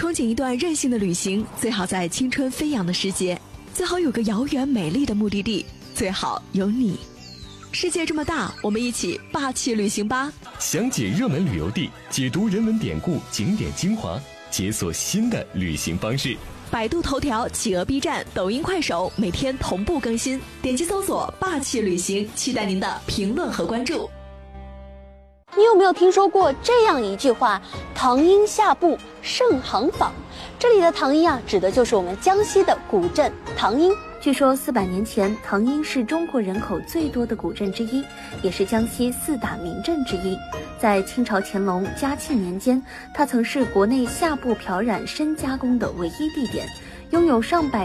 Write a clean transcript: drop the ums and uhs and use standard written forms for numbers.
憧憬一段任性的旅行，最好在青春飞扬的世界，最好有个遥远美丽的目的地，最好有你。世界这么大，我们一起霸气旅行吧！ 详解热门旅游地，解读人文典故、景点精华，解锁新的旅行方式。 百度头条、企鹅 B 站、抖音、快手每天同步更新，点击搜索霸气旅行，期待您的评论和关注。 你有没有听说过这样一句话：唐英下埠，盛行坊？这里的唐英指的就是我们江西的古镇唐英。据说400年前，唐英是中国人口最多的古镇之一，也是江西4大名镇之一。在清朝乾隆、嘉庆年间，它曾是国内下埠漂染深加工的唯一地点，拥有上百